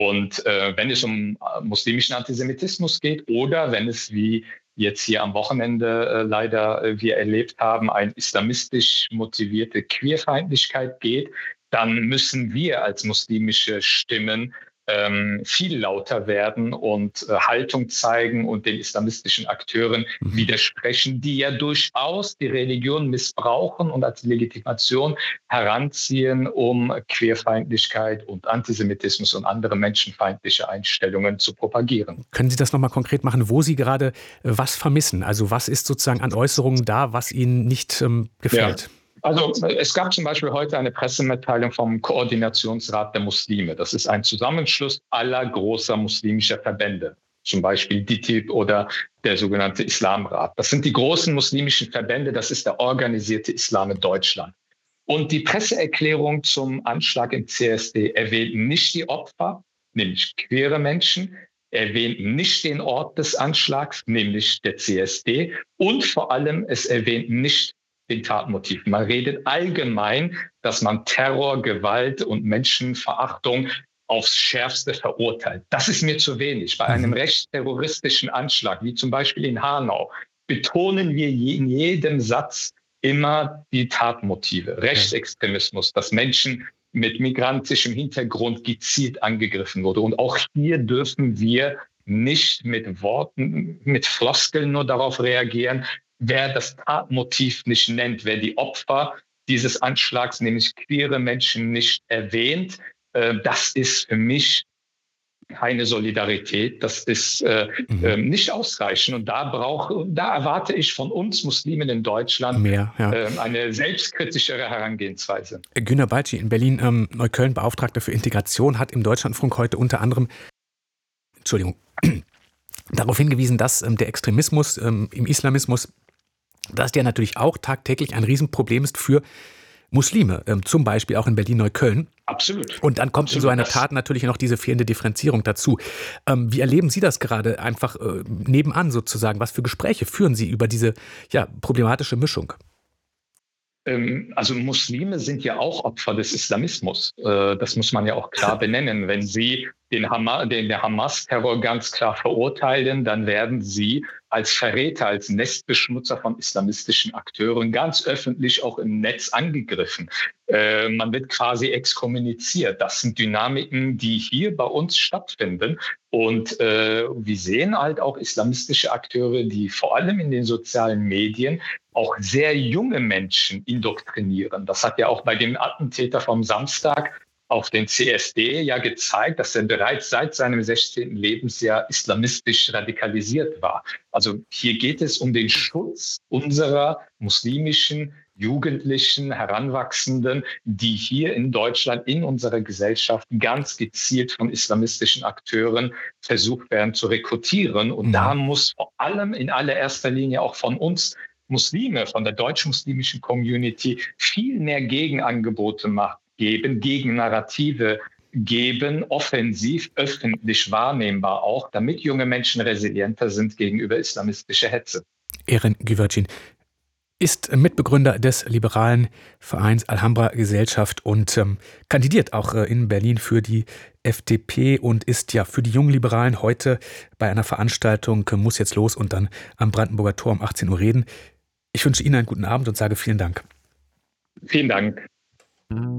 Und wenn es um muslimischen Antisemitismus geht oder wenn es, wie jetzt hier am Wochenende leider wir erlebt haben, eine islamistisch motivierte Queerfeindlichkeit geht, dann müssen wir als muslimische Stimmen viel lauter werden und Haltung zeigen und den islamistischen Akteuren widersprechen, die ja durchaus die Religion missbrauchen und als Legitimation heranziehen, um Queerfeindlichkeit und Antisemitismus und andere menschenfeindliche Einstellungen zu propagieren. Können Sie das nochmal konkret machen, wo Sie gerade was vermissen? Also was ist sozusagen an Äußerungen da, was Ihnen nicht gefällt? Ja. Also es gab zum Beispiel heute eine Pressemitteilung vom Koordinationsrat der Muslime. Das ist ein Zusammenschluss aller großer muslimischer Verbände, zum Beispiel DITIB oder der sogenannte Islamrat. Das sind die großen muslimischen Verbände, das ist der organisierte Islam in Deutschland. Und die Presseerklärung zum Anschlag im CSD erwähnt nicht die Opfer, nämlich queere Menschen, erwähnt nicht den Ort des Anschlags, nämlich der CSD, und vor allem es erwähnt nicht den Tatmotiv. Man redet allgemein, dass man Terror, Gewalt und Menschenverachtung aufs Schärfste verurteilt. Das ist mir zu wenig. Bei einem rechtsterroristischen Anschlag, wie zum Beispiel in Hanau, betonen wir in jedem Satz immer die Tatmotive. Rechtsextremismus, dass Menschen mit migrantischem Hintergrund gezielt angegriffen wurde. Und auch hier dürfen wir nicht mit Worten, mit Floskeln nur darauf reagieren. Wer das Tatmotiv nicht nennt, wer die Opfer dieses Anschlags, nämlich queere Menschen, nicht erwähnt, das ist für mich keine Solidarität. Das ist nicht ausreichend. Und da erwarte ich von uns Muslimen in Deutschland mehr, eine selbstkritischere Herangehensweise. Günner Balci in Berlin, Neukölln, Beauftragter für Integration, hat im Deutschlandfunk heute unter anderem darauf hingewiesen, dass der Extremismus im Islamismus, dass der natürlich auch tagtäglich ein Riesenproblem ist für Muslime, zum Beispiel auch in Berlin-Neukölln. Absolut. Und dann kommt in so einer Tat natürlich noch diese fehlende Differenzierung dazu. Wie erleben Sie das gerade einfach nebenan sozusagen? Was für Gespräche führen Sie über diese problematische Mischung? Also Muslime sind ja auch Opfer des Islamismus. Das muss man ja auch klar benennen. Wenn Sie den Hamas-Terror ganz klar verurteilen, dann werden Sie als Verräter, als Nestbeschmutzer von islamistischen Akteuren ganz öffentlich auch im Netz angegriffen. Man wird quasi exkommuniziert. Das sind Dynamiken, die hier bei uns stattfinden. Und wir sehen halt auch islamistische Akteure, die vor allem in den sozialen Medien auch sehr junge Menschen indoktrinieren. Das hat ja auch bei dem Attentäter vom Samstag auf den CSD ja gezeigt, dass er bereits seit seinem 16. Lebensjahr islamistisch radikalisiert war. Also hier geht es um den Schutz unserer muslimischen Jugendlichen, Heranwachsenden, die hier in Deutschland, in unserer Gesellschaft ganz gezielt von islamistischen Akteuren versucht werden zu rekrutieren. Und da muss vor allem in allererster Linie auch von uns Muslime, von der deutsch-muslimischen Community viel mehr Gegenangebote geben, Gegennarrative geben, offensiv, öffentlich wahrnehmbar auch, damit junge Menschen resilienter sind gegenüber islamistischer Hetze. Eren Güvercin ist Mitbegründer des liberalen Vereins Alhambra Gesellschaft und kandidiert auch in Berlin für die FDP und ist ja für die jungen Liberalen heute bei einer Veranstaltung Muss jetzt los und dann am Brandenburger Tor um 18 Uhr reden. Ich wünsche Ihnen einen guten Abend und sage vielen Dank. Vielen Dank.